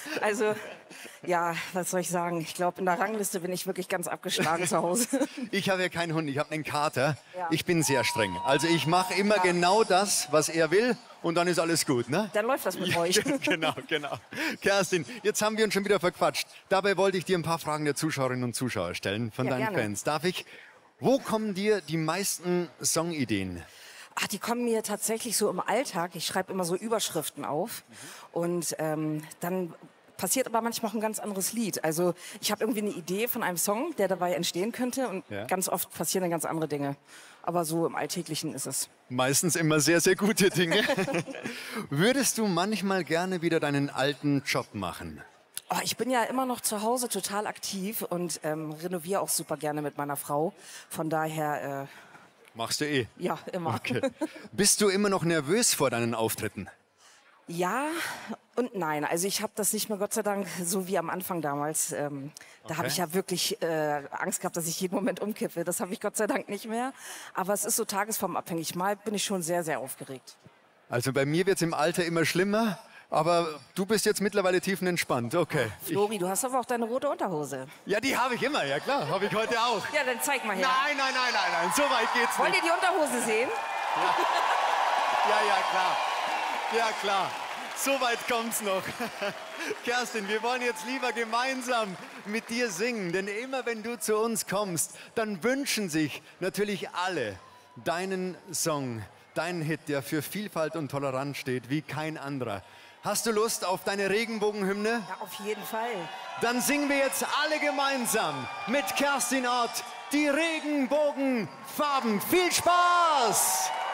Also, ja, was soll ich sagen? Ich glaube, in der Rangliste bin ich wirklich ganz abgeschlagen zu Hause. Ich habe ja keinen Hund, ich habe einen Kater. Ja. Ich bin sehr streng. Also ich mache immer genau das, was er will und dann ist alles gut, ne? Dann läuft das mit euch. Genau, genau. Kerstin, jetzt haben wir uns schon wieder verquatscht. Dabei wollte ich dir ein paar Fragen der Zuschauerinnen und Zuschauer stellen, von Ja, deinen gerne. Fans. Darf ich? Wo kommen dir die meisten Songideen? Ach, die kommen mir tatsächlich so im Alltag. Ich schreibe immer so Überschriften auf und dann passiert aber manchmal auch ein ganz anderes Lied. Also ich habe irgendwie eine Idee von einem Song, der dabei entstehen könnte und Ja. ganz oft passieren dann ganz andere Dinge. Aber so im Alltäglichen ist es. Meistens immer sehr, sehr gute Dinge. Würdest du manchmal gerne wieder deinen alten Job machen? Oh, ich bin ja immer noch zu Hause total aktiv und renoviere auch super gerne mit meiner Frau. Von daher, Machst du eh. ja, immer. Okay. Bist du immer noch nervös vor deinen Auftritten? Ja und nein. Also ich habe das nicht mehr, Gott sei Dank, so wie am Anfang damals. Da habe ich ja wirklich Angst gehabt, dass ich jeden Moment umkippe. Das habe ich Gott sei Dank nicht mehr. Aber es ist so tagesformabhängig. Mal bin ich schon sehr, sehr aufgeregt. Also bei mir wird es im Alter immer schlimmer, aber du bist jetzt mittlerweile tiefenentspannt. Okay. Flori, du hast aber auch deine rote Unterhose. Ja, die habe ich immer, ja klar, habe ich heute auch. Ja, dann zeig mal her. Nein, nein, nein, nein, nein, so weit geht's Wollt nicht. ihr die Unterhose sehen? Ja, ja, klar. Ja, klar. So weit kommt's noch. Kerstin, wir wollen jetzt lieber gemeinsam mit dir singen, denn immer wenn du zu uns kommst, dann wünschen sich natürlich alle deinen Song, deinen Hit, der für Vielfalt und Toleranz steht, wie kein anderer. Hast du Lust auf deine Regenbogenhymne? Ja, auf jeden Fall. Dann singen wir jetzt alle gemeinsam mit Kerstin Ott die Regenbogenfarben. Viel Spaß!